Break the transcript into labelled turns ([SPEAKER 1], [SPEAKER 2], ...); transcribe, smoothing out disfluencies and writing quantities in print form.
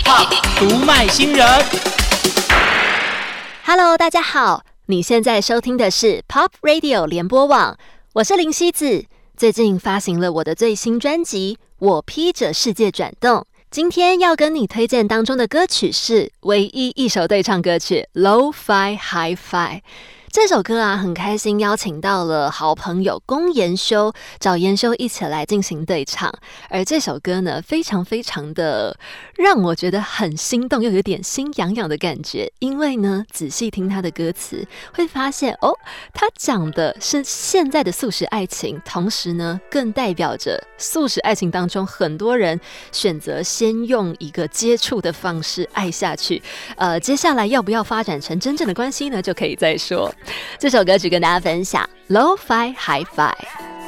[SPEAKER 1] Pop 读卖新人。
[SPEAKER 2] Hello， 大家好，你现在收听的是 Pop Radio 联播网，我是林希子。最近发行了我的最新专辑《我披着世界转动》，今天要跟你推荐当中的歌曲是唯一一首对唱歌曲 Lo-Fi Hi-Fi。这首歌啊，很开心邀请到了好朋友龚妍修，找妍修一起来进行对唱。而这首歌呢，非常非常的让我觉得很心动，又有点心痒痒的感觉。因为呢，仔细听他的歌词，会发现哦，他讲的是现在的速食爱情，同时呢，更代表着速食爱情当中很多人选择先用一个接触的方式爱下去。接下来要不要发展成真正的关系呢？就可以再说。这首歌曲跟大家分享 Lo-Fi Hi-Fi。